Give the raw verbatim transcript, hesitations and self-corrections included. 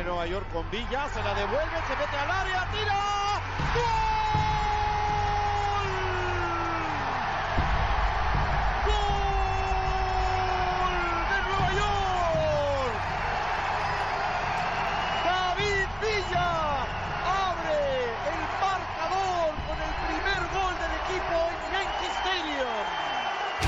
Nueva York con Villa, se la devuelve, se mete al área, tira. ¡Gol!